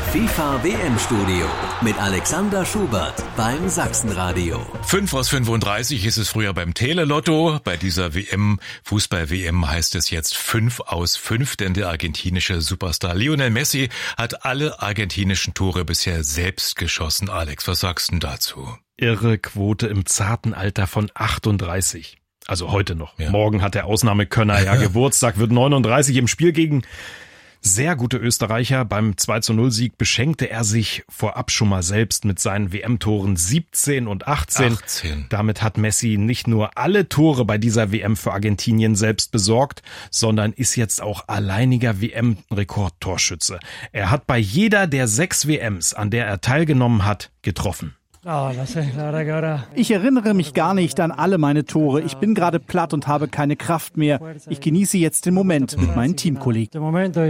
FIFA WM-Studio mit Alexander Schubert beim Sachsenradio. 5 aus 35 ist es früher beim Telelotto. Bei dieser WM, Fußball-WM, heißt es jetzt 5 aus 5, denn der argentinische Superstar Lionel Messi hat alle argentinischen Tore bisher selbst geschossen. Alex, was sagst du dazu? Irre Quote im zarten Alter von 38. Also heute noch. Ja. Morgen hat der Ausnahmekönner ja Geburtstag, wird 39 im Spiel gegen sehr gute Österreicher. Beim 2:0-Sieg beschenkte er sich vorab schon mal selbst mit seinen WM-Toren 17 und 18. Damit hat Messi nicht nur alle Tore bei dieser WM für Argentinien selbst besorgt, sondern ist jetzt auch alleiniger WM-Rekordtorschütze. Er hat bei jeder der 6 WMs, an der er teilgenommen hat, getroffen. Ich erinnere mich gar nicht an alle meine Tore. Ich bin gerade platt und habe keine Kraft mehr. Ich genieße jetzt den Moment mit meinen Teamkollegen.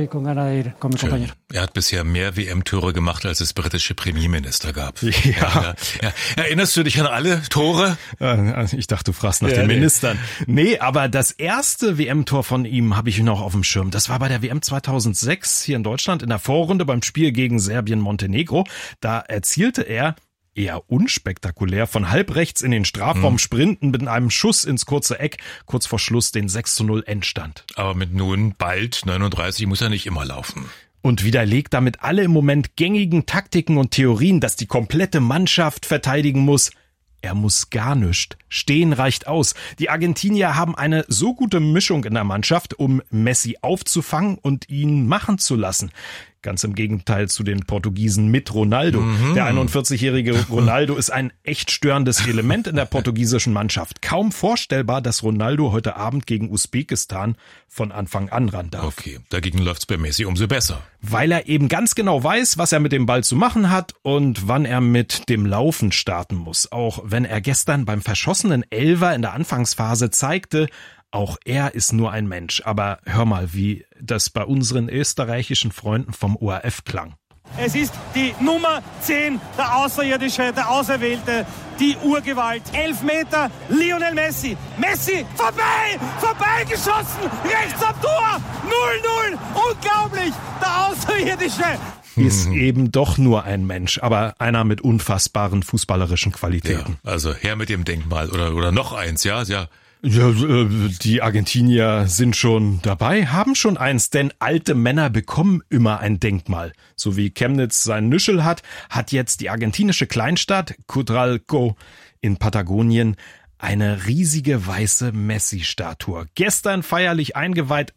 Schön. Er hat bisher mehr WM-Tore gemacht, als es britische Premierminister gab. Ja. Erinnerst du dich an alle Tore? Ich dachte, du fragst nach den Ministern. Nee, aber das erste WM-Tor von ihm habe ich noch auf dem Schirm. Das war bei der WM 2006 hier in Deutschland in der Vorrunde beim Spiel gegen Serbien-Montenegro. Da erzielte er eher unspektakulär von halb rechts in den Strafraum sprinten mit einem Schuss ins kurze Eck, kurz vor Schluss den 6:0 Endstand. Aber mit nun bald 39 muss er nicht immer laufen. Und widerlegt damit alle im Moment gängigen Taktiken und Theorien, dass die komplette Mannschaft verteidigen muss. Er muss gar nicht. Stehen reicht aus. Die Argentinier haben eine so gute Mischung in der Mannschaft, um Messi aufzufangen und ihn machen zu lassen. Ganz im Gegenteil zu den Portugiesen mit Ronaldo. Der 41-jährige Ronaldo ist ein echt störendes Element in der portugiesischen Mannschaft. Kaum vorstellbar, dass Ronaldo heute Abend gegen Usbekistan von Anfang an ran darf. Okay, dagegen läuft's bei Messi umso besser. Weil er eben ganz genau weiß, was er mit dem Ball zu machen hat und wann er mit dem Laufen starten muss. Auch wenn er gestern beim verschossenen Elfer in der Anfangsphase zeigte, auch er ist nur ein Mensch. Aber hör mal, wie das bei unseren österreichischen Freunden vom ORF klang. Es ist die Nummer 10, der Außerirdische, der Auserwählte, die Urgewalt. 11 Meter, Lionel Messi. Messi, vorbeigeschossen, rechts am Tor, 0:0, unglaublich, der Außerirdische. Ist eben doch nur ein Mensch, aber einer mit unfassbaren fußballerischen Qualitäten. Ja, also her mit dem Denkmal oder noch eins, ja. Ja, die Argentinier sind schon dabei, haben schon eins, denn alte Männer bekommen immer ein Denkmal. So wie Chemnitz sein Nüschel hat jetzt die argentinische Kleinstadt Cutralco in Patagonien eine riesige weiße Messi-Statue. Gestern feierlich eingeweiht,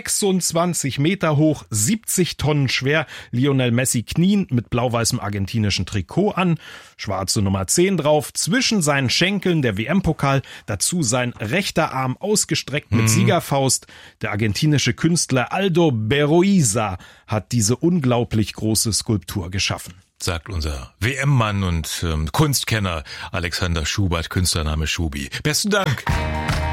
26 Meter hoch, 70 Tonnen schwer. Lionel Messi knien mit blau-weißem argentinischen Trikot an, schwarze Nummer 10 drauf, zwischen seinen Schenkeln der WM-Pokal, dazu sein rechter Arm ausgestreckt mit Siegerfaust. Der argentinische Künstler Aldo Berroiza hat diese unglaublich große Skulptur geschaffen. Sagt unser WM-Mann und Kunstkenner Alexander Schubert, Künstlername Schubi. Besten Dank.